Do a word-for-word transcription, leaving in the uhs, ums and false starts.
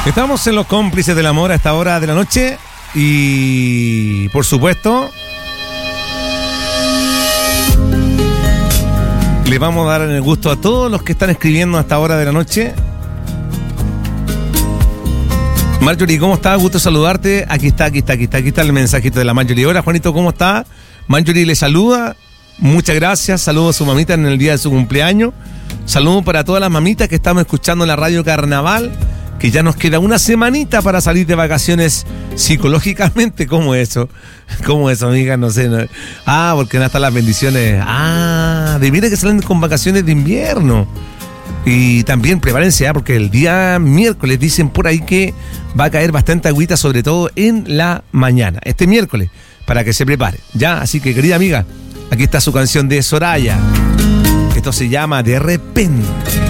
Estamos en los cómplices del amor a esta hora de la noche y, por supuesto, le vamos a dar el gusto a todos los que están escribiendo a esta hora de la noche. Marjorie, ¿cómo estás? Gusto saludarte. Aquí está, aquí está, aquí está, aquí está el mensajito de la Marjorie. Hola, Juanito, ¿cómo está? Marjorie le saluda. Muchas gracias. Saludos a su mamita en el día de su cumpleaños. Saludos para todas las mamitas que estamos escuchando en la Radio Carnaval, que ya nos queda una semanita para salir de vacaciones psicológicamente. ¿Cómo eso? ¿Cómo eso, amiga? No sé. No. Ah, porque no están las bendiciones. Ah, de mira que salen con vacaciones de invierno. Y también prepárense, ¿eh? Porque el día miércoles dicen por ahí que va a caer bastante agüita, sobre todo en la mañana. Este miércoles, para que se prepare. Ya, así que, querida amiga, aquí está su canción de Soraya. Esto se llama De Repente.